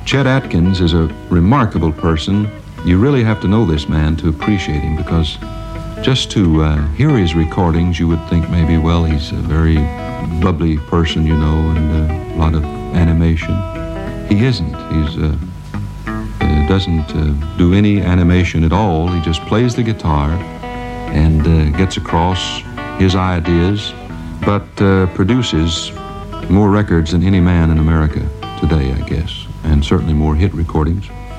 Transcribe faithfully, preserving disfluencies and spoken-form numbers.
Chet Atkins is a remarkable person. You really have to know this man to appreciate him, because just to uh, hear his recordings, you would think maybe, well, he's a very bubbly person, you know, and uh, a lot of animation. He isn't. He's uh, uh, doesn't uh, do any animation at all. He just plays the guitar and uh, gets across his ideas, but uh, produces more records than any man in America today, I guess, and certainly more hit recordings.